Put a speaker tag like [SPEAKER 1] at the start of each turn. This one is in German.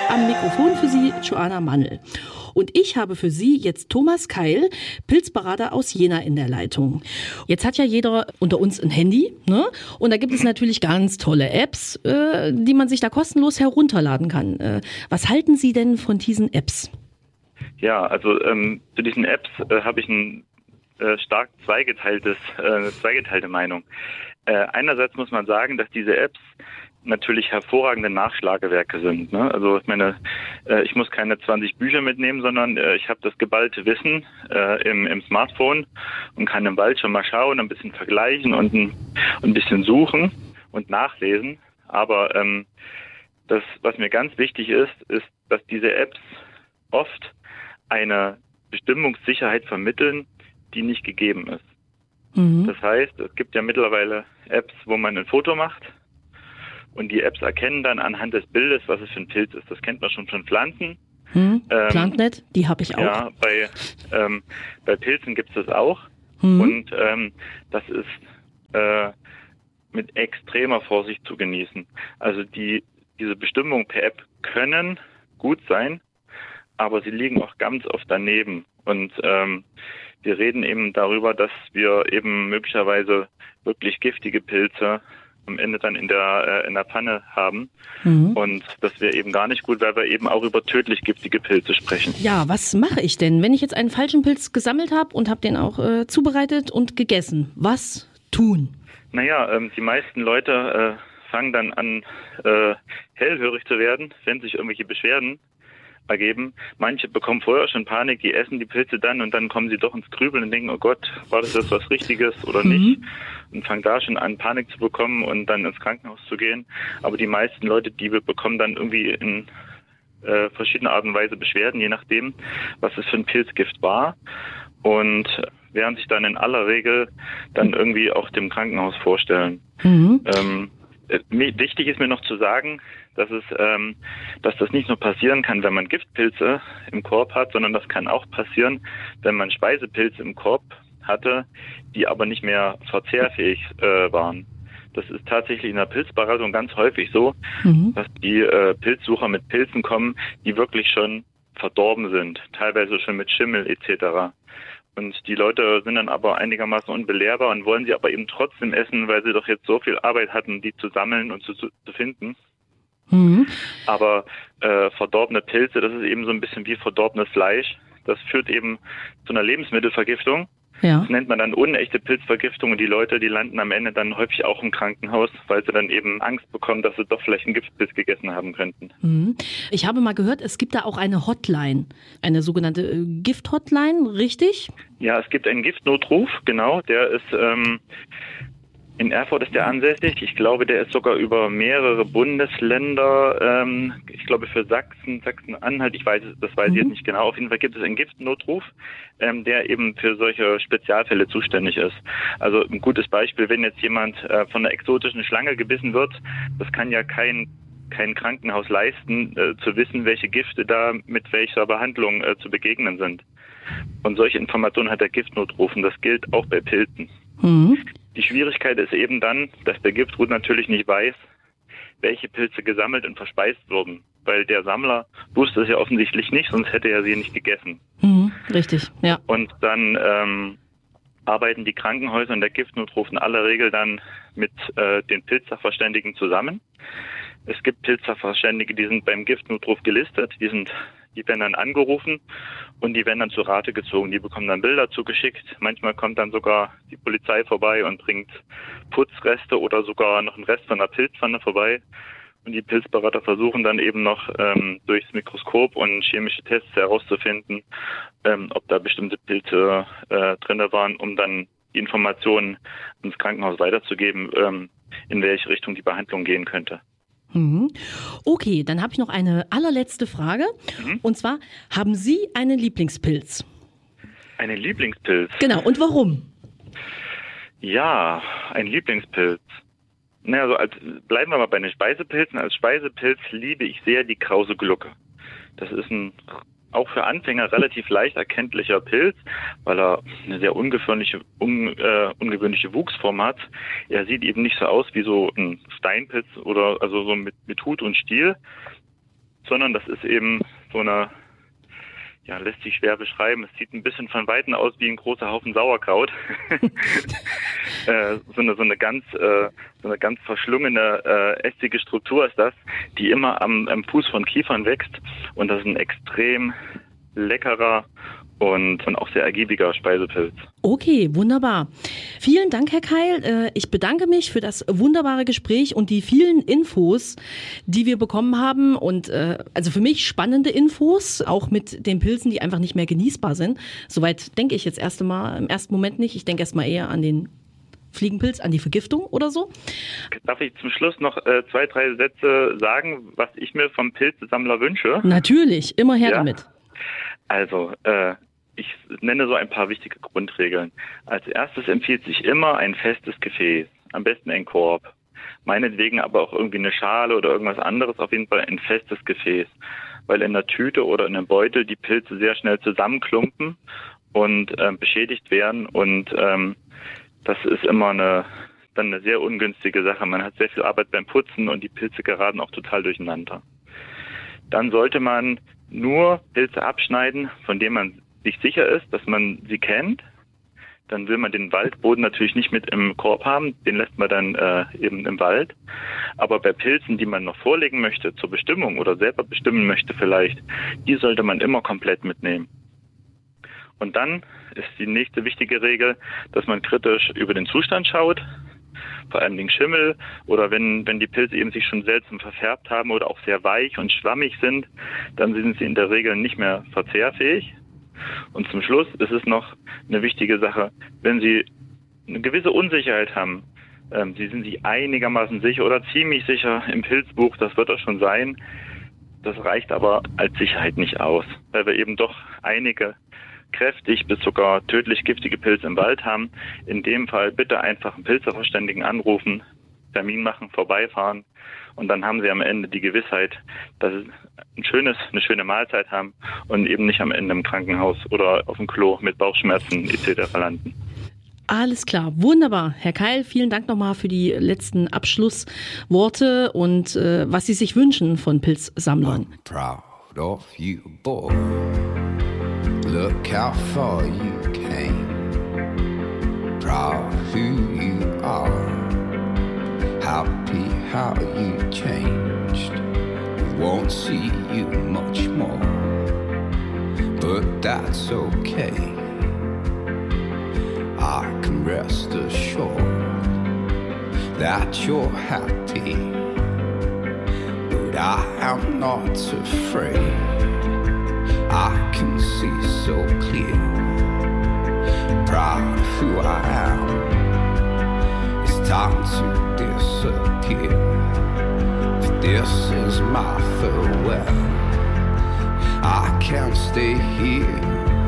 [SPEAKER 1] am Mikrofon für Sie Joanna Mannl. Und ich habe für Sie jetzt Thomas Keil, Pilzberater aus Jena in der Leitung. Jetzt hat ja jeder unter uns ein Handy, ne? Und da gibt es natürlich ganz tolle Apps, die man sich da kostenlos herunterladen kann. Was halten Sie denn von diesen Apps?
[SPEAKER 2] Ja, also zu diesen Apps habe ich ein stark zweigeteilte Meinung. Einerseits muss man sagen, dass diese Apps natürlich hervorragende Nachschlagewerke sind. Ne? Also ich meine, ich muss keine 20 Bücher mitnehmen, sondern ich habe das geballte Wissen im Smartphone und kann im Wald schon mal schauen, ein bisschen vergleichen und ein bisschen suchen und nachlesen. Aber das, was mir ganz wichtig ist, dass diese Apps oft eine Bestimmungssicherheit vermitteln, die nicht gegeben ist. Das heißt, es gibt ja mittlerweile Apps, wo man ein Foto macht und die Apps erkennen dann anhand des Bildes, was es für ein Pilz ist. Das kennt man schon von Pflanzen.
[SPEAKER 1] PlantNet, die habe ich auch.
[SPEAKER 2] Ja, bei Pilzen gibt es das auch. Und das ist mit extremer Vorsicht zu genießen. Also diese Bestimmungen per App können gut sein, aber sie liegen auch ganz oft daneben. Und wir reden eben darüber, dass wir eben möglicherweise wirklich giftige Pilze am Ende dann in der Pfanne haben. Und das wäre eben gar nicht gut, weil wir eben auch über tödlich giftige Pilze sprechen.
[SPEAKER 1] Ja, was mache ich denn, wenn ich jetzt einen falschen Pilz gesammelt habe und habe den auch zubereitet und gegessen? Was tun?
[SPEAKER 2] Naja, die meisten Leute fangen dann an, hellhörig zu werden, wenn sich irgendwelche Beschwerden ergeben. Manche bekommen vorher schon Panik, die essen die Pilze dann und dann kommen sie doch ins Grübeln und denken, oh Gott, war das jetzt was Richtiges oder nicht? Und fangen da schon an, Panik zu bekommen und dann ins Krankenhaus zu gehen. Aber die meisten Leute, die bekommen dann irgendwie in verschiedener Art und Weise Beschwerden, je nachdem, was es für ein Pilzgift war. Und werden sich dann in aller Regel dann irgendwie auch dem Krankenhaus vorstellen. Wichtig ist mir noch zu sagen, dass das nicht nur passieren kann, wenn man Giftpilze im Korb hat, sondern das kann auch passieren, wenn man Speisepilze im Korb hatte, die aber nicht mehr verzehrfähig waren. Das ist tatsächlich in der Pilzberatung ganz häufig so, dass die Pilzsucher mit Pilzen kommen, die wirklich schon verdorben sind, teilweise schon mit Schimmel etc. Und die Leute sind dann aber einigermaßen unbelehrbar und wollen sie aber eben trotzdem essen, weil sie doch jetzt so viel Arbeit hatten, die zu sammeln und zu finden. Aber verdorbene Pilze, das ist eben so ein bisschen wie verdorbenes Fleisch. Das führt eben zu einer Lebensmittelvergiftung. Ja. Das nennt man dann unechte Pilzvergiftung und die Leute, die landen am Ende dann häufig auch im Krankenhaus, weil sie dann eben Angst bekommen, dass sie doch vielleicht einen Giftpilz gegessen haben könnten.
[SPEAKER 1] Ich habe mal gehört, es gibt da auch eine Hotline, eine sogenannte Gift-Hotline, richtig?
[SPEAKER 2] Ja, es gibt einen Giftnotruf, genau, der ist in Erfurt ist der ansässig. Ich glaube, der ist sogar über mehrere Bundesländer, ich glaube für Sachsen-Anhalt, das weiß ich jetzt nicht genau. Auf jeden Fall gibt es einen Giftnotruf, der eben für solche Spezialfälle zuständig ist. Also ein gutes Beispiel, wenn jetzt jemand von einer exotischen Schlange gebissen wird, das kann ja kein Krankenhaus leisten, zu wissen, welche Gifte da mit welcher Behandlung zu begegnen sind. Und solche Informationen hat der Giftnotruf und das gilt auch bei Pilzen. Die Schwierigkeit ist eben dann, dass der Giftgut natürlich nicht weiß, welche Pilze gesammelt und verspeist wurden. Weil der Sammler wusste es ja offensichtlich nicht, sonst hätte er sie nicht gegessen.
[SPEAKER 1] Richtig, ja.
[SPEAKER 2] Und dann arbeiten die Krankenhäuser und der Giftnotruf in aller Regel dann mit den Pilzsachverständigen zusammen. Es gibt Pilzsachverständige, die sind beim Giftnotruf gelistet, die werden dann angerufen und die werden dann zur Rate gezogen. Die bekommen dann Bilder zugeschickt. Manchmal kommt dann sogar die Polizei vorbei und bringt Putzreste oder sogar noch einen Rest von einer Pilzpfanne vorbei. Und die Pilzberater versuchen dann eben noch durchs Mikroskop und chemische Tests herauszufinden, ob da bestimmte Pilze drinne waren, um dann die Informationen ins Krankenhaus weiterzugeben, in welche Richtung die Behandlung gehen könnte.
[SPEAKER 1] Okay, dann habe ich noch eine allerletzte Frage. Und zwar, haben Sie einen Lieblingspilz?
[SPEAKER 2] Einen Lieblingspilz?
[SPEAKER 1] Genau, und warum?
[SPEAKER 2] Ja, ein Lieblingspilz. Naja, bleiben wir mal bei den Speisepilzen. Als Speisepilz liebe ich sehr die Krause Glucke. Das ist ein auch für Anfänger relativ leicht erkenntlicher Pilz, weil er eine sehr ungewöhnliche Wuchsform hat. Er sieht eben nicht so aus wie so ein Steinpilz oder also so mit Hut und Stiel, sondern das ist eben so eine, ja, lässt sich schwer beschreiben. Es sieht ein bisschen von Weitem aus wie ein großer Haufen Sauerkraut. so eine ganz verschlungene, ästige Struktur ist das, die immer am Fuß von Kiefern wächst. Und das ist ein extrem leckerer und auch sehr ergiebiger Speisepilz.
[SPEAKER 1] Okay, wunderbar. Vielen Dank, Herr Keil. Ich bedanke mich für das wunderbare Gespräch und die vielen Infos, die wir bekommen haben. Und also für mich spannende Infos, auch mit den Pilzen, die einfach nicht mehr genießbar sind. Soweit denke ich jetzt im ersten Moment nicht. Ich denke erstmal eher an den Fliegenpilz, an die Vergiftung oder so.
[SPEAKER 2] Darf ich zum Schluss noch 2, 3 Sätze sagen, was ich mir vom Pilzesammler wünsche?
[SPEAKER 1] Natürlich, immer her damit.
[SPEAKER 2] Also, ich nenne so ein paar wichtige Grundregeln. Als erstes empfiehlt sich immer ein festes Gefäß, am besten ein Korb. Meinetwegen aber auch irgendwie eine Schale oder irgendwas anderes, auf jeden Fall ein festes Gefäß. Weil in der Tüte oder in einem Beutel die Pilze sehr schnell zusammenklumpen und beschädigt werden. Und das ist immer dann eine sehr ungünstige Sache. Man hat sehr viel Arbeit beim Putzen und die Pilze geraten auch total durcheinander. Dann sollte man nur Pilze abschneiden, von denen man sich sicher ist, dass man sie kennt. Dann will man den Waldboden natürlich nicht mit im Korb haben, den lässt man dann eben im Wald. Aber bei Pilzen, die man noch vorlegen möchte zur Bestimmung oder selber bestimmen möchte vielleicht, die sollte man immer komplett mitnehmen. Und dann ist die nächste wichtige Regel, dass man kritisch über den Zustand schaut, vor allem den Schimmel oder wenn die Pilze eben sich schon seltsam verfärbt haben oder auch sehr weich und schwammig sind, dann sind sie in der Regel nicht mehr verzehrfähig. Und zum Schluss ist es noch eine wichtige Sache, wenn Sie eine gewisse Unsicherheit haben, sind Sie einigermaßen sicher oder ziemlich sicher im Pilzbuch, das wird das schon sein. Das reicht aber als Sicherheit nicht aus, weil wir eben doch einige kräftig bis sogar tödlich giftige Pilze im Wald haben. In dem Fall bitte einfach einen Pilzsachverständigen anrufen, Termin machen, vorbeifahren und dann haben Sie am Ende die Gewissheit, dass Sie eine schöne Mahlzeit haben und eben nicht am Ende im Krankenhaus oder auf dem Klo mit Bauchschmerzen etc. landen.
[SPEAKER 1] Alles klar, wunderbar. Herr Keil, vielen Dank nochmal für die letzten Abschlussworte und was Sie sich wünschen von Pilzsammlern.
[SPEAKER 3] I'm proud of you, boy. Look how far you came. Proud who you are. Happy how you changed. We won't see you much more, but that's okay. I can rest assured that you're happy, but I am not afraid. I can see so clear, proud of who I am. It's time to disappear. If this is my farewell, I can't stay here